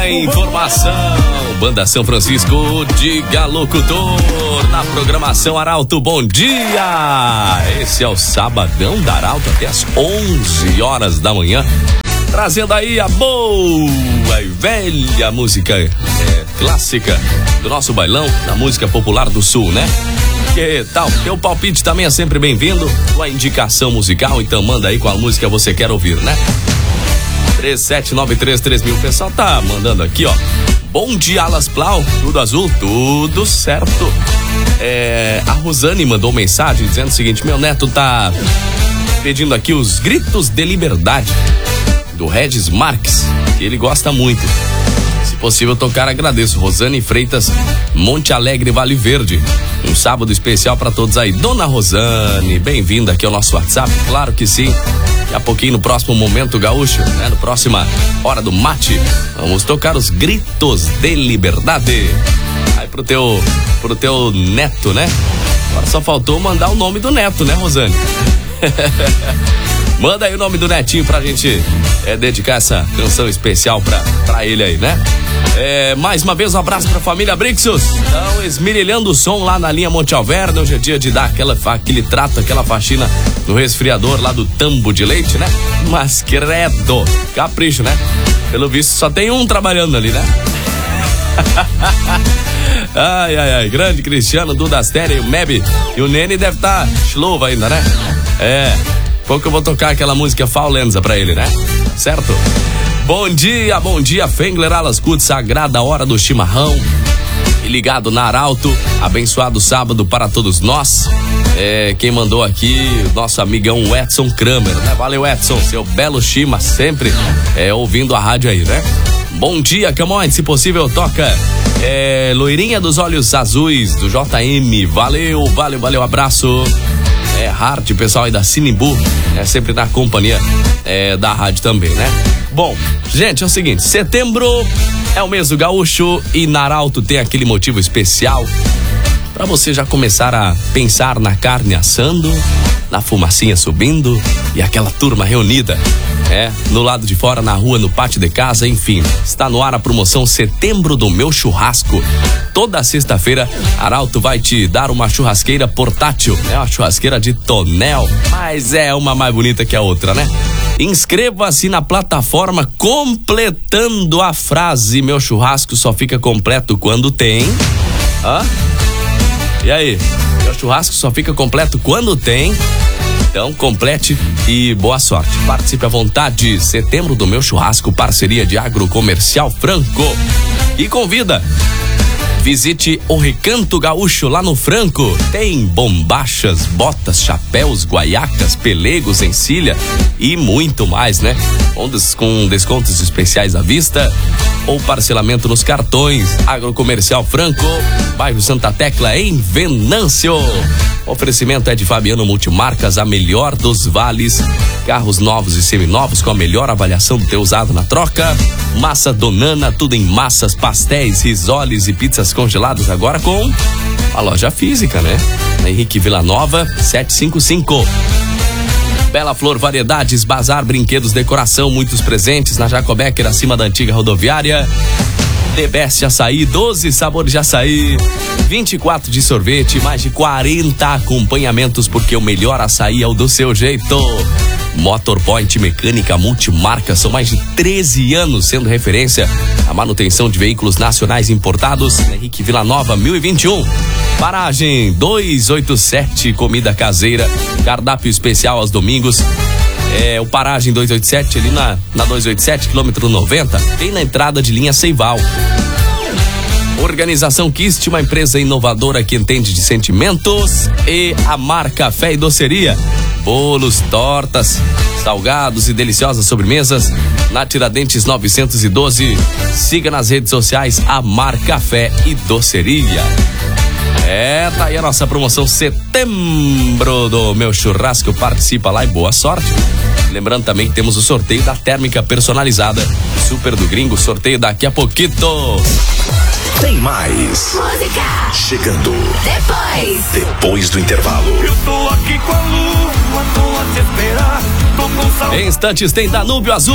Informação, Banda São Francisco, diga locutor, na programação Arauto, bom dia! Esse é o Sabadão da Arauto até as 11 horas da manhã, trazendo aí a boa e velha música clássica do nosso bailão, da música popular do Sul, né? Que tal? Teu palpite também é sempre bem-vindo, tua indicação musical, então manda aí qual música você quer ouvir, né? 37933000, o pessoal tá mandando aqui, ó. Bom dia, Alas Plau, tudo azul, tudo certo. A Rosane mandou mensagem dizendo o seguinte: meu neto tá pedindo aqui os Gritos de Liberdade do Regis Marques, que ele gosta muito. Se possível tocar, agradeço. Rosane Freitas, Monte Alegre, Vale Verde. Um sábado especial para todos aí. Dona Rosane, bem-vinda aqui ao nosso WhatsApp, claro que sim. Daqui a pouquinho, no próximo Momento Gaúcho, né? No próxima Hora do Mate, vamos tocar os Gritos de Liberdade. Aí pro teu neto, né? Agora só faltou mandar o nome do neto, né, Rosane? Manda aí o nome do netinho pra gente dedicar essa canção especial pra ele aí, né? Mais uma vez um abraço pra família Brixos. Estão esmerilhando o som lá na linha Monte Alverne. Hoje é dia de dar aquele trato, aquela faxina no resfriador lá do tambo de leite, né? Mas credo, capricho, né? Pelo visto só tem um trabalhando ali, né? Ai, grande Cristiano, Duda Astéria e o Meb. E o Nene deve estar chluva ainda, né? Pouco eu vou tocar aquela música Faulenza pra ele, né? Certo? Bom dia, Fengler Alascut, sagrada hora do chimarrão. E ligado na Arauto, abençoado sábado para todos nós. Quem mandou aqui, nosso amigão Edson Kramer, né? Valeu, Edson, seu belo chima, sempre ouvindo a rádio aí, né? Bom dia, Camões, se possível toca Loirinha dos Olhos Azuis, do JM. Valeu, abraço. Hard, pessoal aí da Sinimbu, sempre na companhia da rádio também, né? Bom, gente, é o seguinte, setembro é o mês do gaúcho e na Arauto tem aquele motivo especial pra você já começar a pensar na carne assando, na fumacinha subindo e aquela turma reunida, no lado de fora, na rua, no pátio de casa, enfim. Está no ar a promoção Setembro do Meu Churrasco. Toda sexta-feira, Arauto vai te dar uma churrasqueira portátil, uma churrasqueira de tonel, mas é uma mais bonita que a outra, né? Inscreva-se na plataforma completando a frase: meu churrasco só fica completo quando tem... E aí? Meu churrasco só fica completo quando tem... Então, complete e boa sorte. Participe à vontade. Setembro do Meu Churrasco, parceria de Agrocomercial Franco. E convida. Visite o Recanto Gaúcho lá no Franco. Tem bombachas, botas, chapéus, guaiacas, pelegos, encilha e muito mais, né? Com descontos especiais à vista ou parcelamento nos cartões. Agrocomercial Franco, bairro Santa Tecla, em Venâncio. O oferecimento é de Fabiano Multimarcas, a melhor dos vales. Carros novos e seminovos com a melhor avaliação do teu usado na troca. Massa Donana, tudo em massas, pastéis, risoles e pizzas congeladas, agora com a loja física, né? Na Henrique Villanova, 755. Bela Flor Variedades, bazar, brinquedos, decoração, muitos presentes na Jacobecker, acima da antiga rodoviária. The Best Açaí, 12 sabores de açaí, 24 de sorvete, mais de 40 acompanhamentos, porque o melhor açaí é o do seu jeito. Motorpoint Mecânica Multimarca, são mais de 13 anos sendo referência à manutenção de veículos nacionais importados. Henrique Villanova, 1021. Paragem 287, comida caseira, cardápio especial aos domingos. O Paragem 287, ali na 287, quilômetro 90, tem na entrada de linha Seival. Organização Kist, uma empresa inovadora que entende de sentimentos. E a marca Fé e Doceria. Bolos, tortas, salgados e deliciosas sobremesas na Tiradentes 912. Siga nas redes sociais a marca Fé e Doceria. Tá aí a nossa promoção Setembro do Meu Churrasco. Participa lá e boa sorte. Lembrando também que temos o sorteio da térmica personalizada Super do Gringo, sorteio daqui a pouquito. Tem mais música chegando depois do intervalo. Eu tô aqui com a lua, tô a te esperar. Em instantes tem Danúbio Azul.